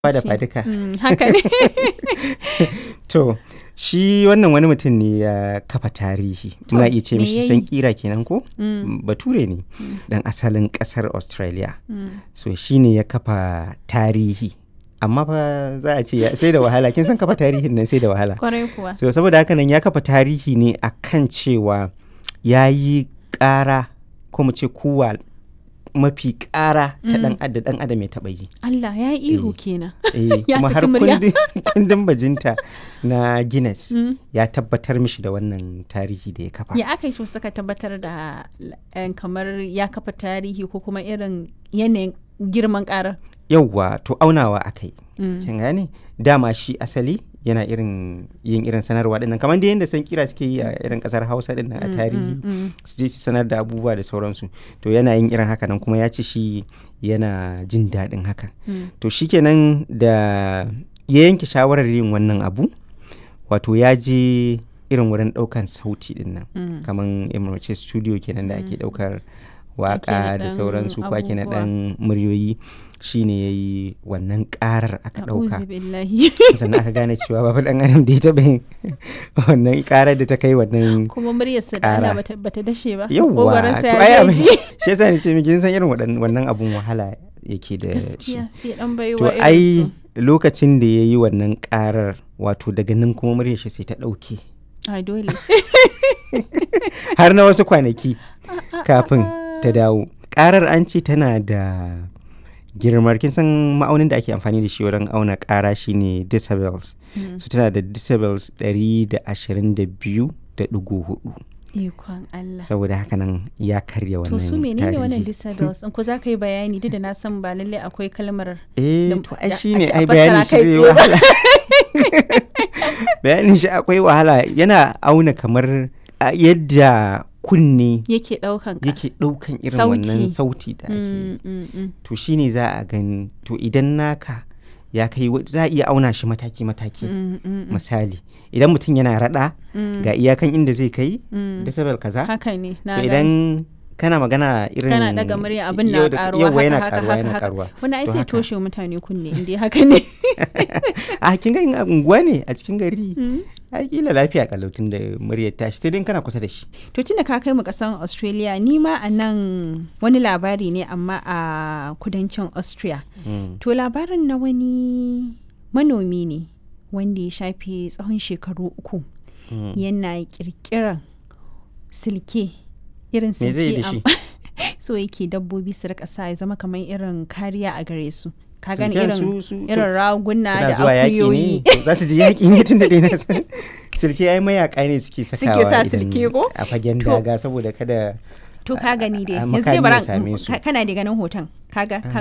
da faduka. Haka ne. To, shi wannan wani mutum ne ya kafa tarihi. Muna iya ce mishi san kira kenan ko? Bature ne. Dan asalin kasar Australia. So shi ne ya kafa tarihi. Amma fa za a ce sai da wahala. Kin san kafa tarihin nan sai da wahala. Kwarai kuwa. So saboda haka nan ya kafa tarihi ne akan cewa ya yi ƙara ko mu ce kuwa mafi ƙara ta ɗan adam ya taɓa yi. Allah ya yi ihu kenan. Ya kuma har saki murya. kundin bajinta na Guinness ya tabbatar mishi da wannan tarihi da ya kafa. Ya aka yi su suka tabbatar da kamar ya kafa tarihi ko kuma irin yanayin girman ƙarar? Yauwa, to aunawa aka yi. Kin gane? Dama shi asali yana yin irin sanarwa dinnan kamar da yadda san kira suke yi a irin kasar Hausa dinnan a tarihi su je su sanar da abubuwa da sauransu, to yana yin irin haka nan kuma ya ce shi yana jin daɗin haka. To shikenan da ya yanke shawarar yin wannan abu, wato ya je irin wurin ɗaukan sauti dinnan kamar emirce studio kenan da ake ɗaukar waka da sauransu ko ake na ɗan muryoyi, shine ya yi wannan karar aka ɗauka sannan aka gane cewa babu ɗan adam da ya taɓa yin wannan karar da ta kai wannan kuma muryarsa da Allah bata dashe ba. Yawwa, to ai abin shi yasa ni ce miki san irin wannan abun wahala yake da shi. Gaskiya sai dan baiwa to ai lokacin da ya yi wannan karar, wato daga nan kuma muryar shi sai ta ɗauke. Ai dole. Har na wasu kwanaki kafin ta dawo. Karar an ce tana da girmar, kin san ma'aunin da ake amfani da shi wurin auna ƙara shine decibels. So tana da decibels 122.4. Ikon Allah. Saboda haka nan ya karya wannan To su menene tarihi. wannan decibels? In ko za ka yi bayani, duk da na san ba lalle akwai kalmar To ai shine a ai bayanin fassara shi kai zai tsaye ba. wahala. Bayanin shi akwai wahala, yana auna kamar yadda kunne yake ɗaukan irin Sauti. wannan sauti da ake yi. To shine za a gani, to idan naka ya kai za a iya auna shi mataki-mataki. Misali, idan mutum yana rada ga iyakan inda zai kai decibel kaza. haka ne So na idan kana magana irin kana daga murya abin na karuwa yawa yana haka karuwa yana haka karuwa. wani ai To sai haka. toshe mutane kunne inda haka ne. A kin ga in a unguwa ne a cikin gari, ai kila lafiya kalautin da muryar tashi sai dai kana kusa da shi. To tunda ka kai mu kasan Australia, ni ma a nan wani labari ne amma a kudancin Austria. To labarin na wani manomi ne wanda ya shafe tsawon shekaru 3 yana kirkiran silke, irin Me zai yi da silke shi? so yake dabbobi su rika sa ya zama kamar irin kariya a gare su. Ka gani Silken irin raguna suna da zuwa yaƙi akuyoyi. ne, za su je yaƙi ne tun da dai na san silke ai mayaka ne suke sakawa sa idan silke ko? a fagen To. daga saboda kada To ka gani dai a yanzu dai makami ya bara same su. kana da ganin hoton kaga